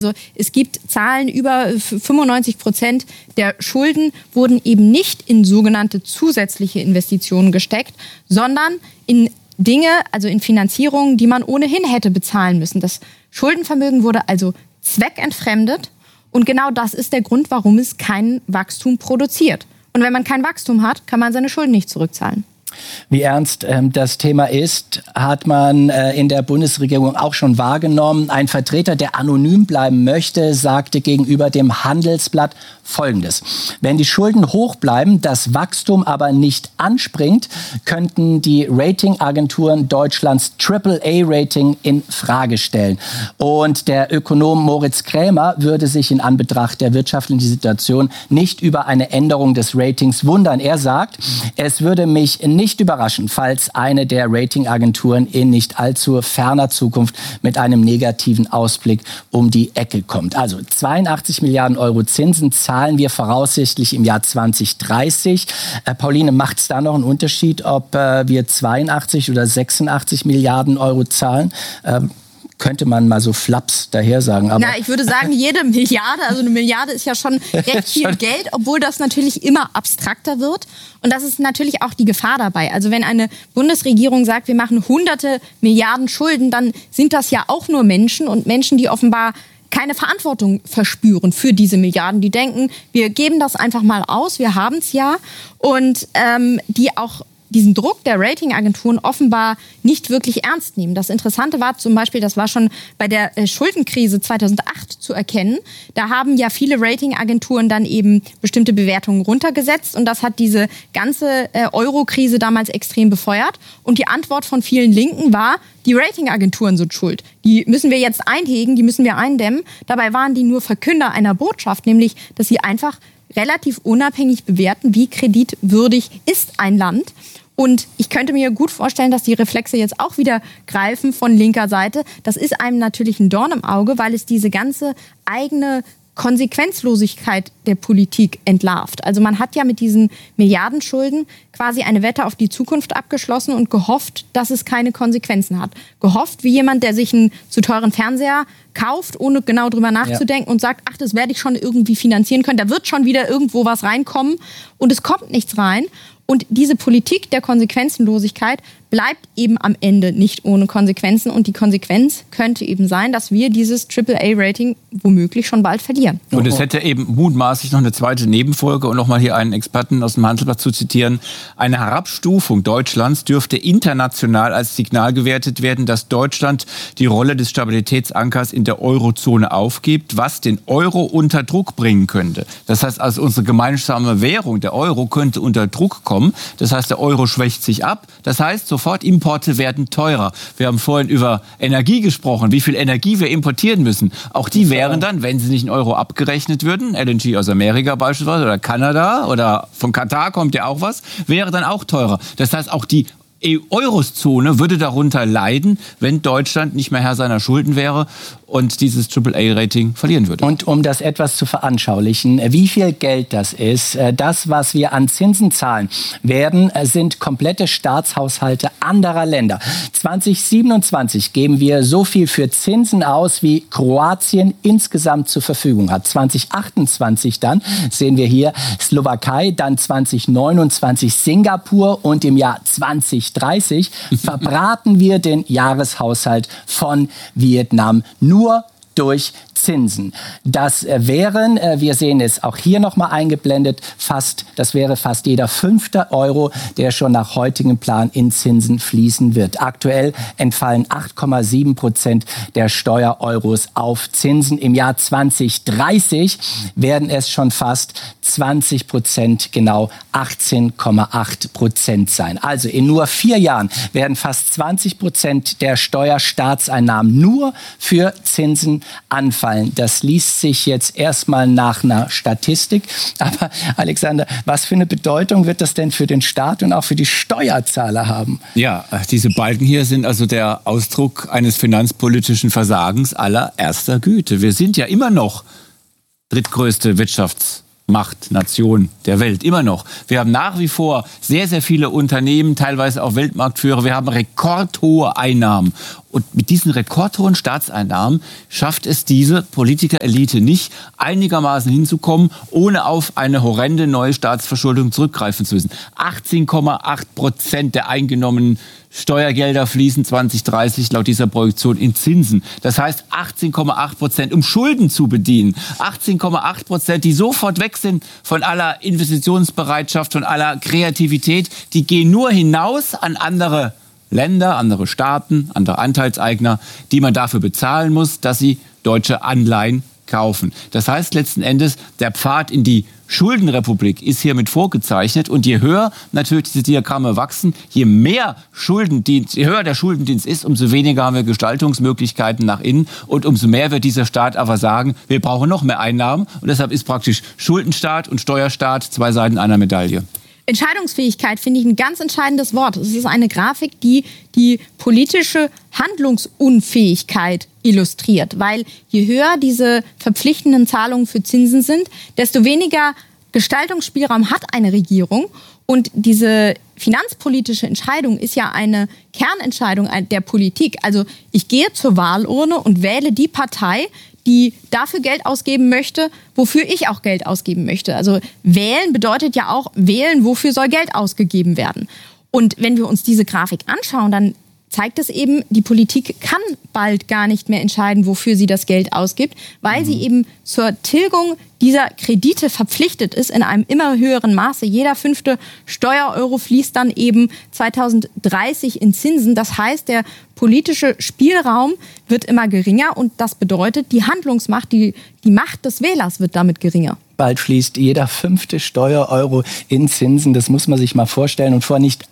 Also es gibt Zahlen, über 95% der Schulden wurden eben nicht in sogenannte zusätzliche Investitionen gesteckt, sondern in Dinge, also in Finanzierungen, die man ohnehin hätte bezahlen müssen. Das Schuldenvermögen wurde also zweckentfremdet und genau das ist der Grund, warum es kein Wachstum produziert. Und wenn man kein Wachstum hat, kann man seine Schulden nicht zurückzahlen. Wie ernst das Thema ist, hat man in der Bundesregierung auch schon wahrgenommen. Ein Vertreter, der anonym bleiben möchte, sagte gegenüber dem Handelsblatt Folgendes: Wenn die Schulden hoch bleiben, das Wachstum aber nicht anspringt, könnten die Ratingagenturen Deutschlands AAA-Rating in Frage stellen. Und der Ökonom Moritz Krämer würde sich in Anbetracht der wirtschaftlichen Situation nicht über eine Änderung des Ratings wundern. Er sagt, es würde mich nicht überraschen, falls eine der Ratingagenturen in nicht allzu ferner Zukunft mit einem negativen Ausblick um die Ecke kommt. Also 82 Milliarden Euro Zinsen zahlen wir voraussichtlich im Jahr 2030. Pauline, macht es da noch einen Unterschied, ob wir 82 oder 86 Milliarden Euro zahlen? Könnte man mal so flaps daher sagen. Aber ich würde sagen, jede Milliarde, also eine Milliarde ist ja schon recht viel Geld, obwohl das natürlich immer abstrakter wird. Und das ist natürlich auch die Gefahr dabei. Also wenn eine Bundesregierung sagt, wir machen hunderte Milliarden Schulden, dann sind das ja auch nur Menschen und Menschen, die offenbar keine Verantwortung verspüren für diese Milliarden. Die denken, wir geben das einfach mal aus, wir haben es ja. Und die auch diesen Druck der Ratingagenturen offenbar nicht wirklich ernst nehmen. Das Interessante war zum Beispiel, das war schon bei der Schuldenkrise 2008 zu erkennen, da haben ja viele Ratingagenturen dann eben bestimmte Bewertungen runtergesetzt und das hat diese ganze Euro-Krise damals extrem befeuert. Und die Antwort von vielen Linken war, die Ratingagenturen sind schuld. Die müssen wir jetzt einhegen, die müssen wir eindämmen. Dabei waren die nur Verkünder einer Botschaft, nämlich, dass sie einfach relativ unabhängig bewerten, wie kreditwürdig ist ein Land. Und ich könnte mir gut vorstellen, dass die Reflexe jetzt auch wieder greifen von linker Seite. Das ist einem natürlich ein Dorn im Auge, weil es diese ganze eigene Konsequenzlosigkeit der Politik entlarvt. Also man hat ja mit diesen Milliardenschulden quasi eine Wette auf die Zukunft abgeschlossen und gehofft, dass es keine Konsequenzen hat. Gehofft, wie jemand, der sich einen zu teuren Fernseher kauft, ohne genau drüber nachzudenken und sagt, ach, das werde ich schon irgendwie finanzieren können, da wird schon wieder irgendwo was reinkommen und es kommt nichts rein. Und diese Politik der Konsequenzenlosigkeit bleibt eben am Ende nicht ohne Konsequenzen. Und die Konsequenz könnte eben sein, dass wir dieses AAA-Rating womöglich schon bald verlieren. Und es hätte eben mutmaßlich noch eine zweite Nebenfolge. Und nochmal hier einen Experten aus dem Handelsblatt zu zitieren. Eine Herabstufung Deutschlands dürfte international als Signal gewertet werden, dass Deutschland die Rolle des Stabilitätsankers in der Eurozone aufgibt, was den Euro unter Druck bringen könnte. Das heißt also, unsere gemeinsame Währung, der Euro, könnte unter Druck kommen. Das heißt, der Euro schwächt sich ab. Das heißt, sofort Importe werden teurer. Wir haben vorhin über Energie gesprochen, wie viel Energie wir importieren müssen. Auch die wären dann, wenn sie nicht in Euro abgerechnet würden, LNG aus Amerika beispielsweise oder Kanada oder von Katar kommt ja auch was, wäre dann auch teurer. Das heißt, auch die Eurozone würde darunter leiden, wenn Deutschland nicht mehr Herr seiner Schulden wäre und dieses AAA-Rating verlieren würde. Und um das etwas zu veranschaulichen, wie viel Geld das ist, das, was wir an Zinsen zahlen werden, sind komplette Staatshaushalte anderer Länder. 2027 geben wir so viel für Zinsen aus, wie Kroatien insgesamt zur Verfügung hat. 2028 dann sehen wir hier Slowakei, dann 2029 Singapur und im Jahr 2030 verbraten wir den Jahreshaushalt von Vietnam nur durch Zinsen. Das wären, wir sehen es auch hier nochmal eingeblendet, das wäre fast jeder 5. Euro, der schon nach heutigem Plan in Zinsen fließen wird. Aktuell entfallen 8,7% der Steuer-Euros auf Zinsen. Im Jahr 2030 werden es schon fast 20%, genau 18,8% sein. Also in nur 4 Jahren werden fast 20% der Steuerstaatseinnahmen nur für Zinsen anfallen. Das liest sich jetzt erstmal nach einer Statistik. Aber Alexander, was für eine Bedeutung wird das denn für den Staat und auch für die Steuerzahler haben? Ja, diese Balken hier sind also der Ausdruck eines finanzpolitischen Versagens allererster Güte. Wir sind ja immer noch drittgrößte Wirtschaftsmacht, Nation der Welt, immer noch. Wir haben nach wie vor sehr, sehr viele Unternehmen, teilweise auch Weltmarktführer. Wir haben rekordhohe Einnahmen. Und mit diesen rekordhohen Staatseinnahmen schafft es diese Politikerelite nicht, einigermaßen hinzukommen, ohne auf eine horrende neue Staatsverschuldung zurückgreifen zu müssen. 18,8% der eingenommenen Steuergelder fließen 2030 laut dieser Projektion in Zinsen. Das heißt 18,8%, um Schulden zu bedienen. 18,8%, die sofort weg sind von aller Investitionsbereitschaft, von aller Kreativität. Die gehen nur hinaus an andere Länder, andere Staaten, andere Anteilseigner, die man dafür bezahlen muss, dass sie deutsche Anleihen kaufen. Das heißt letzten Endes, der Pfad in die Schuldenrepublik ist hiermit vorgezeichnet und je höher natürlich diese Diagramme wachsen, je höher der Schuldendienst ist, umso weniger haben wir Gestaltungsmöglichkeiten nach innen und umso mehr wird dieser Staat aber sagen, wir brauchen noch mehr Einnahmen und deshalb ist praktisch Schuldenstaat und Steuerstaat zwei Seiten einer Medaille. Entscheidungsfähigkeit finde ich ein ganz entscheidendes Wort. Es ist eine Grafik, die die politische Handlungsunfähigkeit illustriert, weil je höher diese verpflichtenden Zahlungen für Zinsen sind, desto weniger Gestaltungsspielraum hat eine Regierung. Und diese finanzpolitische Entscheidung ist ja eine Kernentscheidung der Politik. Also ich gehe zur Wahlurne und wähle die Partei, die dafür Geld ausgeben möchte, wofür ich auch Geld ausgeben möchte. Also wählen bedeutet ja auch wählen, wofür soll Geld ausgegeben werden. Und wenn wir uns diese Grafik anschauen, dann zeigt es eben, die Politik kann bald gar nicht mehr entscheiden, wofür sie das Geld ausgibt, weil sie eben zur Tilgung dieser Kredite verpflichtet ist in einem immer höheren Maße. Jeder 5. Steuereuro fließt dann eben 2030 in Zinsen. Das heißt, der politische Spielraum wird immer geringer und das bedeutet, die Handlungsmacht, die Macht des Wählers wird damit geringer. Bald fließt jeder 5. Steuereuro in Zinsen. Das muss man sich mal vorstellen. Und vor nicht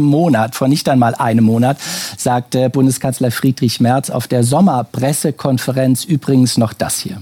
einmal einem Monat, sagte Bundeskanzler Friedrich Merz auf der Sommerpressekonferenz übrigens noch das hier.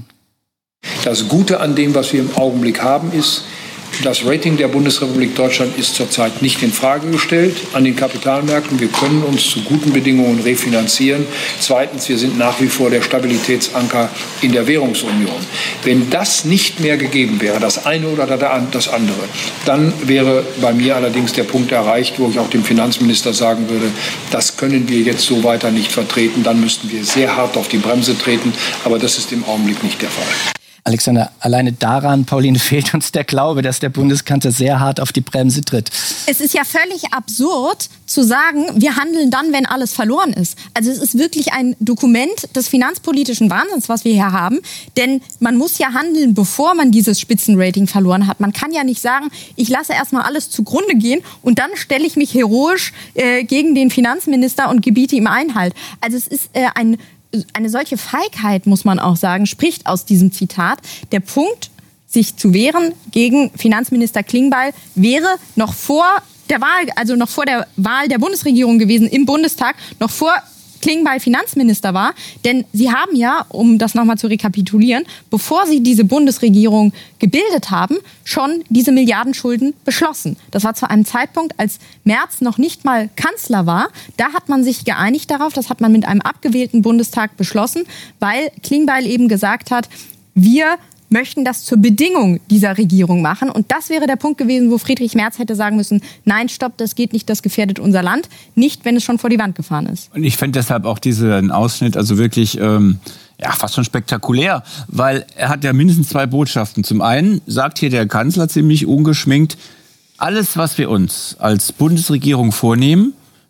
Das Gute an dem, was wir im Augenblick haben, ist, das Rating der Bundesrepublik Deutschland ist zurzeit nicht in Frage gestellt an den Kapitalmärkten. Wir können uns zu guten Bedingungen refinanzieren. Zweitens, wir sind nach wie vor der Stabilitätsanker in der Währungsunion. Wenn das nicht mehr gegeben wäre, das eine oder das andere, dann wäre bei mir allerdings der Punkt erreicht, wo ich auch dem Finanzminister sagen würde, das können wir jetzt so weiter nicht vertreten. Dann müssten wir sehr hart auf die Bremse treten. Aber das ist im Augenblick nicht der Fall. Alexander, alleine daran, Pauline, fehlt uns der Glaube, dass der Bundeskanzler sehr hart auf die Bremse tritt. Es ist ja völlig absurd zu sagen, wir handeln dann, wenn alles verloren ist. Also es ist wirklich ein Dokument des finanzpolitischen Wahnsinns, was wir hier haben. Denn man muss ja handeln, bevor man dieses Spitzenrating verloren hat. Man kann ja nicht sagen, ich lasse erstmal alles zugrunde gehen und dann stelle ich mich heroisch gegen den Finanzminister und gebiete ihm Einhalt. Also es ist eine solche Feigheit, muss man auch sagen, spricht aus diesem Zitat. Der Punkt, sich zu wehren gegen Finanzminister Klingbeil, wäre noch vor der Wahl, also noch vor der Wahl der Bundesregierung gewesen im Bundestag, noch vor Klingbeil Finanzminister war. Denn sie haben ja, um das nochmal zu rekapitulieren, bevor sie diese Bundesregierung gebildet haben, schon diese Milliardenschulden beschlossen. Das war zu einem Zeitpunkt, als Merz noch nicht mal Kanzler war. Da hat man sich geeinigt darauf, das hat man mit einem abgewählten Bundestag beschlossen, weil Klingbeil eben gesagt hat, wir möchten das zur Bedingung dieser Regierung machen. Und das wäre der Punkt gewesen, wo Friedrich Merz hätte sagen müssen, nein, stopp, das geht nicht, das gefährdet unser Land. Nicht, wenn es schon vor die Wand gefahren ist. Und ich fände deshalb auch diesen Ausschnitt also wirklich fast schon spektakulär, weil er hat ja mindestens zwei Botschaften. Zum einen sagt hier der Kanzler ziemlich ungeschminkt, alles, was wir uns als Bundesregierung vornehmen,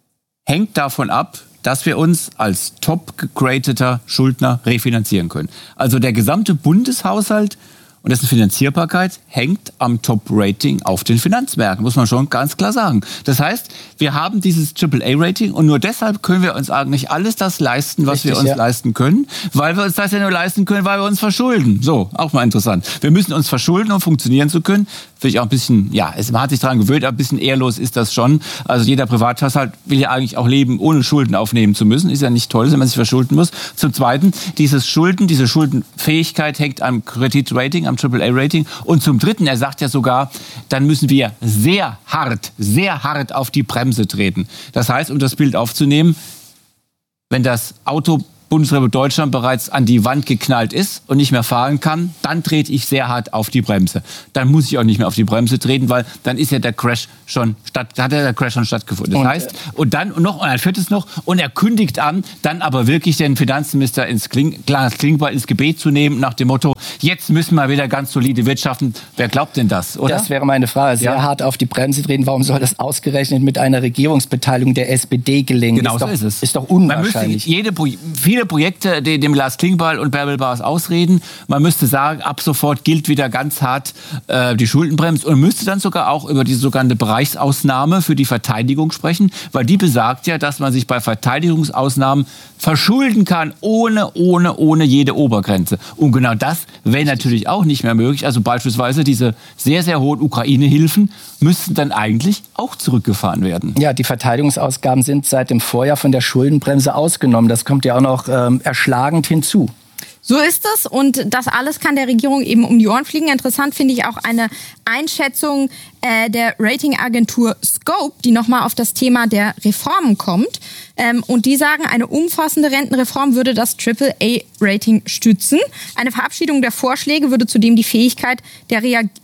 hängt davon ab, dass wir uns als top-gegradeter Schuldner refinanzieren können. Also der gesamte Bundeshaushalt und dessen Finanzierbarkeit hängt am Top-Rating auf den Finanzmärkten, muss man schon ganz klar sagen. Das heißt, wir haben dieses AAA-Rating und nur deshalb können wir uns eigentlich alles das leisten, was wir uns leisten können, weil wir uns das ja nur leisten können, weil wir uns verschulden. So, auch mal interessant. Wir müssen uns verschulden, um funktionieren zu können. Finde ich auch ein bisschen, man hat sich daran gewöhnt, aber ein bisschen ehrlos ist das schon. Also jeder Privathaushalt will ja eigentlich auch leben, ohne Schulden aufnehmen zu müssen. Ist ja nicht toll, wenn man sich verschulden muss. Zum Zweiten, diese Schuldenfähigkeit hängt am Kreditrating, am AAA-Rating. Und zum Dritten, er sagt ja sogar, dann müssen wir sehr hart auf die Bremse treten. Das heißt, um das Bild aufzunehmen, wenn das Auto Bundesrepublik Deutschland bereits an die Wand geknallt ist und nicht mehr fahren kann, dann trete ich sehr hart auf die Bremse. Dann muss ich auch nicht mehr auf die Bremse treten, weil dann ist ja der Crash schon stattgefunden. Das heißt, und ein viertes noch, und er kündigt an, dann aber wirklich den Finanzminister ins Klingbeil ins Gebet zu nehmen, nach dem Motto, jetzt müssen wir wieder ganz solide wirtschaften. Wer glaubt denn das, oder? Das wäre meine Frage. Sehr hart auf die Bremse treten. Warum soll das ausgerechnet mit einer Regierungsbeteiligung der SPD gelingen? Genau so ist es. Ist doch unwahrscheinlich. Viele Projekte dem Lars Klingbeil und Bärbel Baas ausreden. Man müsste sagen, ab sofort gilt wieder ganz hart die Schuldenbremse und müsste dann sogar auch über die sogenannte Bereichsausnahme für die Verteidigung sprechen, weil die besagt ja, dass man sich bei Verteidigungsausnahmen verschulden kann, ohne jede Obergrenze. Und genau das wäre natürlich auch nicht mehr möglich. Also beispielsweise diese sehr, sehr hohen Ukraine-Hilfen müssten dann eigentlich auch zurückgefahren werden. Ja, die Verteidigungsausgaben sind seit dem Vorjahr von der Schuldenbremse ausgenommen. Das kommt ja auch noch erschlagend hinzu. So ist es und das alles kann der Regierung eben um die Ohren fliegen. Interessant finde ich auch eine Einschätzung der Ratingagentur Scope, die nochmal auf das Thema der Reformen kommt. Und die sagen, eine umfassende Rentenreform würde das AAA-Rating stützen. Eine Verabschiedung der Vorschläge würde zudem die Fähigkeit der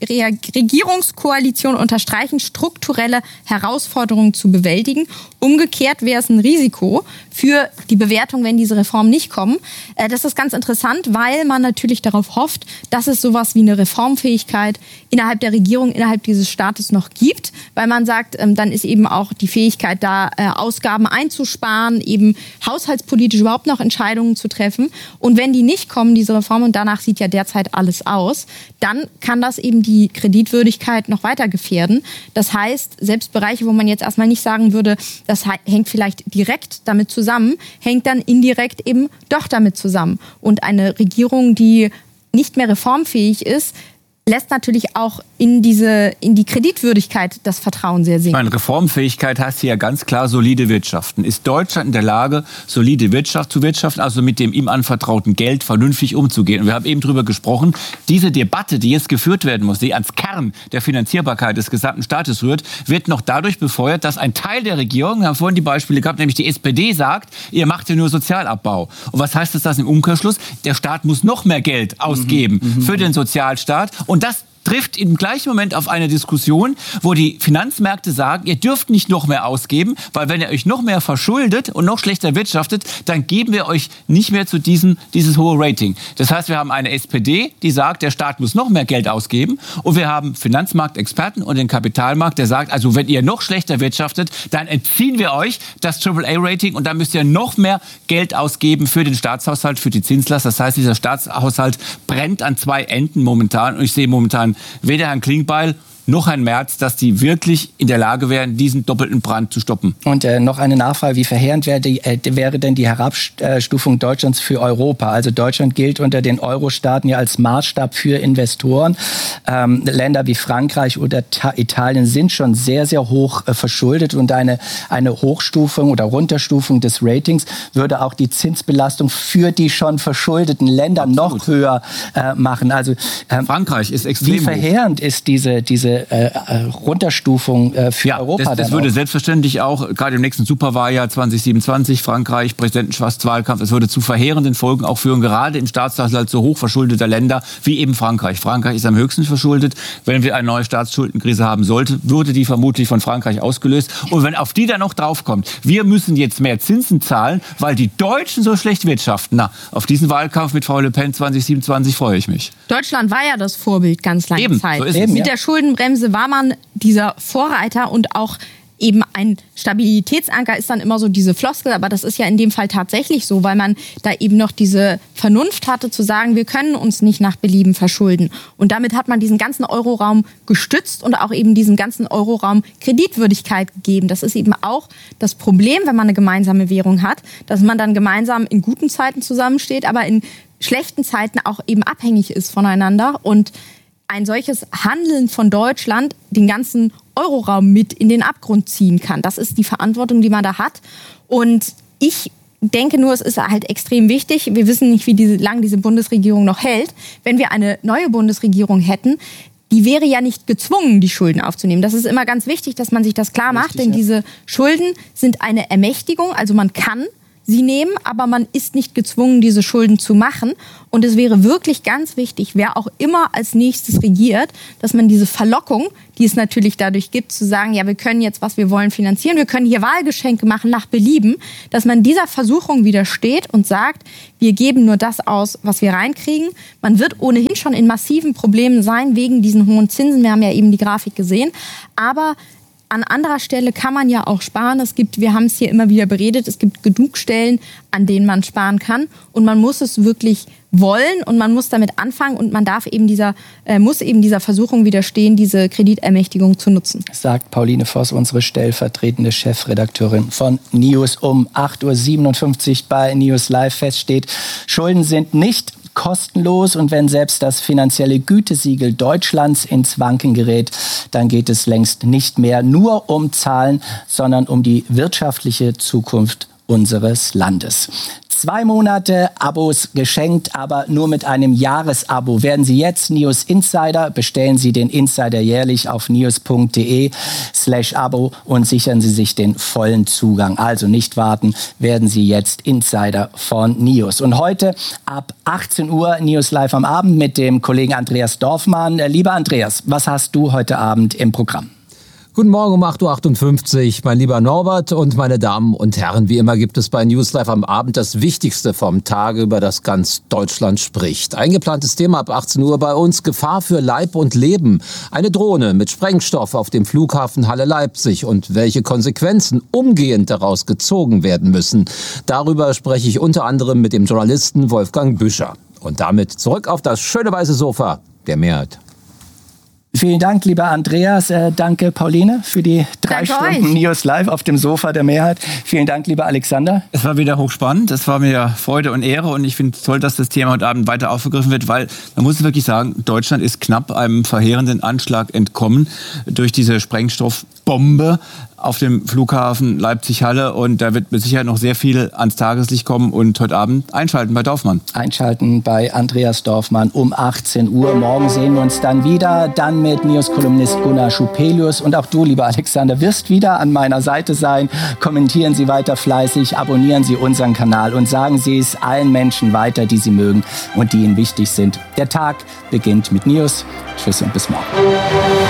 Regierungskoalition unterstreichen, strukturelle Herausforderungen zu bewältigen. Umgekehrt wäre es ein Risiko für die Bewertung, wenn diese Reformen nicht kommen. Das ist ganz interessant, weil man natürlich darauf hofft, dass es sowas wie eine Reformfähigkeit innerhalb der Regierung, innerhalb dieses Staates noch gibt, weil man sagt, dann ist eben auch die Fähigkeit da, Ausgaben einzusparen, eben haushaltspolitisch überhaupt noch Entscheidungen zu treffen. Und wenn die nicht kommen, diese Reformen, und danach sieht ja derzeit alles aus, dann kann das eben die Kreditwürdigkeit noch weiter gefährden. Das heißt, selbst Bereiche, wo man jetzt erstmal nicht sagen würde, das hängt vielleicht direkt damit zusammen, hängt dann indirekt eben doch damit zusammen. Und eine Regierung, die nicht mehr reformfähig ist, lässt natürlich auch in die Kreditwürdigkeit das Vertrauen sehr sinken. Meine Reformfähigkeit heißt hier ja ganz klar solide wirtschaften. Ist Deutschland in der Lage, solide Wirtschaft zu wirtschaften, also mit dem ihm anvertrauten Geld vernünftig umzugehen? Und wir haben eben darüber gesprochen, diese Debatte, die jetzt geführt werden muss, die ans Kern der Finanzierbarkeit des gesamten Staates rührt, wird noch dadurch befeuert, dass ein Teil der Regierung, wir haben vorhin die Beispiele gehabt, nämlich die SPD sagt, ihr macht ja nur Sozialabbau. Und was heißt das im Umkehrschluss? Der Staat muss noch mehr Geld ausgeben für den Sozialstaat. Und das trifft im gleichen Moment auf eine Diskussion, wo die Finanzmärkte sagen, ihr dürft nicht noch mehr ausgeben, weil wenn ihr euch noch mehr verschuldet und noch schlechter wirtschaftet, dann geben wir euch nicht mehr zu dieses hohe Rating. Das heißt, wir haben eine SPD, die sagt, der Staat muss noch mehr Geld ausgeben, und wir haben Finanzmarktexperten und den Kapitalmarkt, der sagt, also wenn ihr noch schlechter wirtschaftet, dann entziehen wir euch das AAA-Rating und dann müsst ihr noch mehr Geld ausgeben für den Staatshaushalt, für die Zinslast. Das heißt, dieser Staatshaushalt brennt an zwei Enden momentan, und ich sehe momentan weder Herrn Klingbeil noch Herrn Merz, dass die wirklich in der Lage wären, diesen doppelten Brand zu stoppen. Und noch eine Nachfrage, wie verheerend wäre denn die Herabstufung Deutschlands für Europa? Also Deutschland gilt unter den Euro-Staaten ja als Maßstab für Investoren. Länder wie Frankreich oder Italien sind schon sehr, sehr hoch verschuldet, und eine Hochstufung oder Runterstufung des Ratings würde auch die Zinsbelastung für die schon verschuldeten Länder noch höher machen. Also Frankreich ist extrem wie verheerend ist diese Runterstufung für Europa. Das würde selbstverständlich auch, gerade im nächsten Superwahljahr 2027, Frankreich, Präsidentenschaftswahlkampf, es würde zu verheerenden Folgen auch führen, gerade im Staatshaushalt so hoch verschuldeter Länder wie eben Frankreich. Frankreich ist am höchsten verschuldet. Wenn wir eine neue Staatsschuldenkrise haben sollten, würde die vermutlich von Frankreich ausgelöst. Und wenn auf die dann noch draufkommt, wir müssen jetzt mehr Zinsen zahlen, weil die Deutschen so schlecht wirtschaften. Na, auf diesen Wahlkampf mit Frau Le Pen 2027 freue ich mich. Deutschland war ja das Vorbild ganz lange Zeit. So ist es. Mit der Schuldenbremse war man dieser Vorreiter, und auch eben ein Stabilitätsanker ist dann immer so diese Floskel, aber das ist ja in dem Fall tatsächlich so, weil man da eben noch diese Vernunft hatte zu sagen, wir können uns nicht nach Belieben verschulden. Und damit hat man diesen ganzen Euroraum gestützt und auch eben diesem ganzen Euroraum Kreditwürdigkeit gegeben. Das ist eben auch das Problem, wenn man eine gemeinsame Währung hat, dass man dann gemeinsam in guten Zeiten zusammensteht, aber in schlechten Zeiten auch eben abhängig ist voneinander, und ein solches Handeln von Deutschland den ganzen Euroraum mit in den Abgrund ziehen kann. Das ist die Verantwortung, die man da hat. Und ich denke nur, es ist halt extrem wichtig. Wir wissen nicht, wie lange diese Bundesregierung noch hält. Wenn wir eine neue Bundesregierung hätten, die wäre ja nicht gezwungen, die Schulden aufzunehmen. Das ist immer ganz wichtig, dass man sich das klar macht, denn diese Schulden sind eine Ermächtigung. Also man kann sie nehmen, aber man ist nicht gezwungen, diese Schulden zu machen. Und es wäre wirklich ganz wichtig, wer auch immer als nächstes regiert, dass man diese Verlockung, die es natürlich dadurch gibt, zu sagen, ja, wir können jetzt, was wir wollen, finanzieren, wir können hier Wahlgeschenke machen nach Belieben, dass man dieser Versuchung widersteht und sagt, wir geben nur das aus, was wir reinkriegen. Man wird ohnehin schon in massiven Problemen sein wegen diesen hohen Zinsen. Wir haben ja eben die Grafik gesehen. Aber an anderer Stelle kann man ja auch sparen. Wir haben es hier immer wieder beredet, es gibt genug Stellen, an denen man sparen kann. Und man muss es wirklich wollen und man muss damit anfangen und man muss eben dieser Versuchung widerstehen, diese Kreditermächtigung zu nutzen. Sagt Pauline Voss, unsere stellvertretende Chefredakteurin von News. Um 8.57 Uhr bei News Live feststeht, Schulden sind nicht kostenlos und wenn selbst das finanzielle Gütesiegel Deutschlands ins Wanken gerät, dann geht es längst nicht mehr nur um Zahlen, sondern um die wirtschaftliche Zukunft unseres Landes. 2 Monate Abos geschenkt, aber nur mit einem Jahresabo. Werden Sie jetzt News Insider, bestellen Sie den Insider jährlich auf news.de/Abo und sichern Sie sich den vollen Zugang. Also nicht warten, werden Sie jetzt Insider von News. Und heute ab 18 Uhr News Live am Abend mit dem Kollegen Andreas Dorfmann. Lieber Andreas, was hast du heute Abend im Programm? Guten Morgen um 8.58 Uhr, mein lieber Norbert und meine Damen und Herren. Wie immer gibt es bei News Live am Abend das Wichtigste vom Tage, über das ganz Deutschland spricht. Eingeplantes Thema ab 18 Uhr bei uns, Gefahr für Leib und Leben. Eine Drohne mit Sprengstoff auf dem Flughafen Halle-Leipzig und welche Konsequenzen umgehend daraus gezogen werden müssen. Darüber spreche ich unter anderem mit dem Journalisten Wolfgang Büscher. Und damit zurück auf das schöne weiße Sofa der Mehrheit. Vielen Dank, lieber Andreas. Danke, Pauline, für die 3 Stunden News Live auf dem Sofa der Mehrheit. Vielen Dank, lieber Alexander. Es war wieder hochspannend. Es war mir Freude und Ehre. Und ich finde es toll, dass das Thema heute Abend weiter aufgegriffen wird, weil man muss wirklich sagen, Deutschland ist knapp einem verheerenden Anschlag entkommen durch diese Sprengstoffbombe auf dem Flughafen Leipzig-Halle. Und da wird mit Sicherheit noch sehr viel ans Tageslicht kommen. Und heute Abend einschalten bei Dorfmann. Einschalten bei Andreas Dorfmann um 18 Uhr. Morgen sehen wir uns dann wieder. Dann mit News-Kolumnist Gunnar Schupelius. Und auch du, lieber Alexander, wirst wieder an meiner Seite sein. Kommentieren Sie weiter fleißig, abonnieren Sie unseren Kanal und sagen Sie es allen Menschen weiter, die Sie mögen und die Ihnen wichtig sind. Der Tag beginnt mit News. Tschüss und bis morgen.